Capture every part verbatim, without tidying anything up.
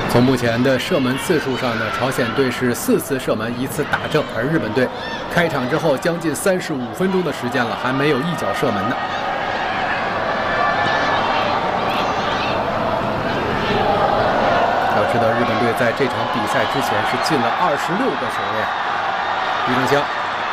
从目前的射门次数上呢，朝鲜队是四次射门，一次打正，而日本队开场之后将近三十五分钟的时间了，还没有一脚射门呢。要知道，日本队在这场比赛之前是进了二十六个球的呀。于正湘、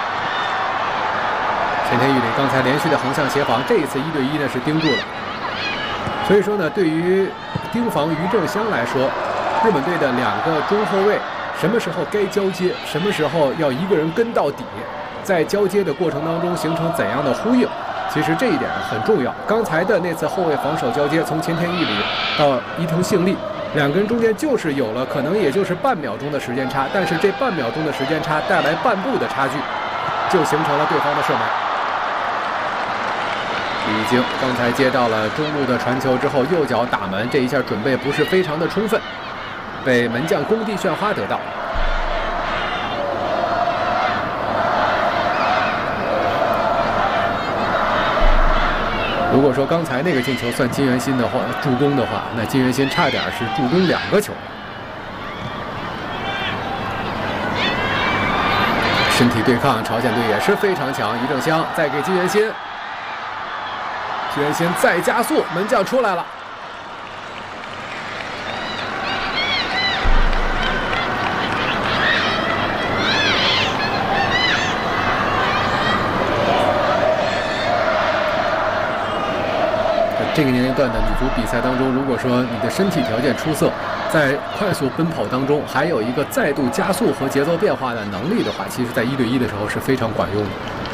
前田裕理刚才连续的横向协防，这一次一对一呢是盯住了。所以说呢，对于盯防于正湘来说，日本队的两个中后卫什么时候该交接，什么时候要一个人跟到底，在交接的过程当中形成怎样的呼应，其实这一点很重要。刚才的那次后卫防守交接，从前田裕理到伊藤幸利，两个人中间就是有了可能也就是半秒钟的时间差，但是这半秒钟的时间差带来半步的差距，就形成了对方的射门。李晶刚才接到了中路的传球之后，右脚打门，这一下准备不是非常的充分，被门将宫地炫花得到。如果说刚才那个进球算金元欣的话，助攻的话，那金元欣差点是助攻两个球。身体对抗，朝鲜队也是非常强。于正湘再给金元欣，金元欣再加速，门将出来了。这个年龄段的女足比赛当中，如果说你的身体条件出色，在快速奔跑当中还有一个再度加速和节奏变化的能力的话，其实在一对一的时候是非常管用的。